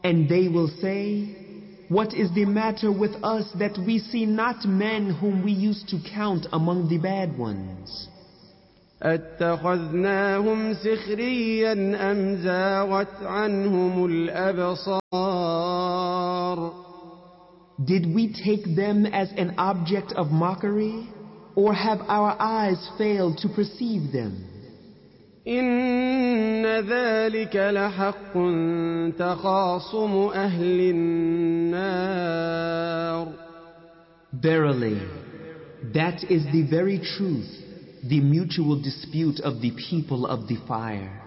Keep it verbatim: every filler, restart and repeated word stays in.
And they will say, what is the matter with us that we see not men whom we used to count among the bad ones? أَتَّخَذْنَاهُمْ سِخْرِيًّا أَمْ زَاغَتْ عَنْهُمُ الْأَبْصَارُ Did we take them as an object of mockery, or have our eyes failed to perceive them? إِنَّ ذَلِكَ لَحَقٌّ تَخَاصُمُ أَهْلِ النَّارِ Verily, that is the very truth, the mutual dispute of the people of the fire.